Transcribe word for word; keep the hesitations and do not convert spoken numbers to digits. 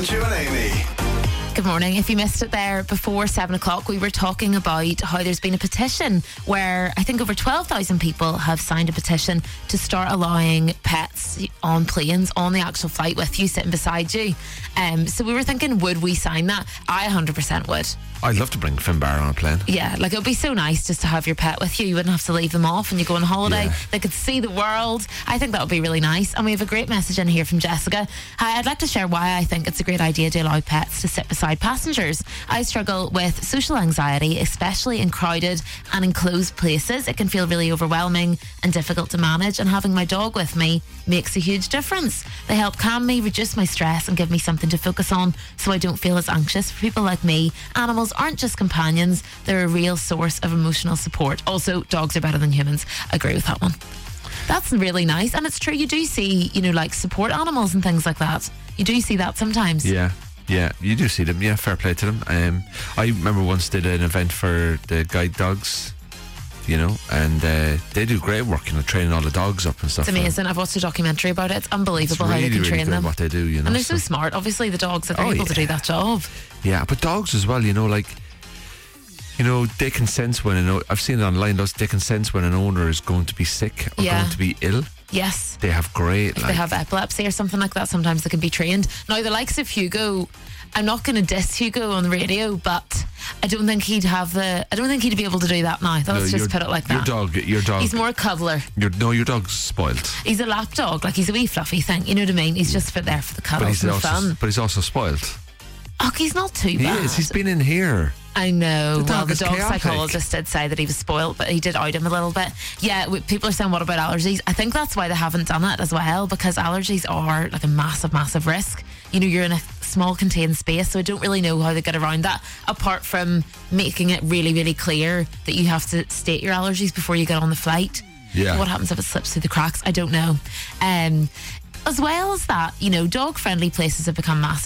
Andrew and Amy. Good morning. If you missed it there before seven o'clock, we were talking about how there's been a petition where I think over twelve thousand people have signed a petition to start allowing pets on planes on the actual flight with you, sitting beside you. Um, so we were thinking, would we sign that? I one hundred percent would. I'd love to bring Finbar on a plane. Yeah, like it would be so nice just to have your pet with you. You wouldn't have to leave them off when you go on holiday. Yeah. They could see the world. I think that would be really nice. And we have a great message in here from Jessica. Hi, I'd like to share why I think it's a great idea to allow pets to sit beside passengers. I struggle with social anxiety, especially in crowded and enclosed places. It can feel really overwhelming and difficult to manage, and having my dog with me makes a huge difference. They help calm me, reduce my stress, and give me something to focus on so I don't feel as anxious. For people like me, animals aren't just companions, they're a real source of emotional support. Also, dogs are better than humans. I agree with that one. That's really nice. And it's true, you do see, you know, like support animals and things like that. You do see that sometimes. Yeah. Yeah, you do see them. Yeah, fair play to them. Um, I remember once did an event for the guide dogs, you know, and uh, they do great work, you know, training all the dogs up and stuff. It's amazing. I've watched a documentary about it. It's unbelievable it's really, how they can really train good them. What they do, you know, and they're so, so smart. Obviously, the dogs are oh, able yeah. to do that job. Yeah, but dogs as well, you know, like, you know, they can sense when an, I've seen it online. Those they can sense when an owner is going to be sick or Yeah. going to be ill. Yes. They have great. If like, they have epilepsy or something like that, sometimes they can be trained. Now, the likes of Hugo, I'm not going to diss Hugo on the radio, but I don't think he'd have the. I don't think he'd be able to do that now. Let's no, just your, put it like your that. Dog, your dog. He's more a cuddler. Your, no, your dog's spoiled. He's a lap dog, like he's a wee fluffy thing. You know what I mean? He's just for there for the But cuddles he's and the also, fun. but he's also spoiled. Oh, he's not too He bad. is. He's been in here. I know. The dog well, the is dog chaotic. psychologist did say that he was spoiled, but he did out him a little bit. Yeah, w- people are saying, what about allergies? I think that's why they haven't done it as well, because allergies are like a massive, massive risk. You know, you're in a small contained space, so I don't really know how they get around that, apart from making it really, really clear that you have to state your allergies before you get on the flight. Yeah. What happens if it slips through the cracks? I don't know. Um, as well as that, you know, dog-friendly places have become massive.